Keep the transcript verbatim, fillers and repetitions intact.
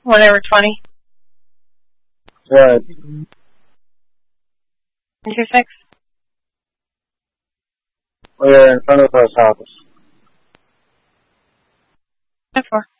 Whatever, twenty. Good. Two six. We're in front of the post office. Four.